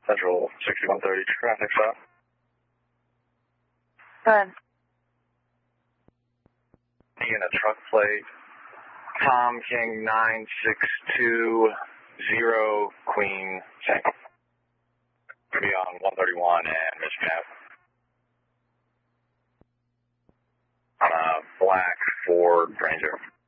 Central 6130 traffic stop. Go ahead. In a truck plate, Tom King 9620 Queen Tank. Be on 131 and Michigan Ave. Black Ford Ranger.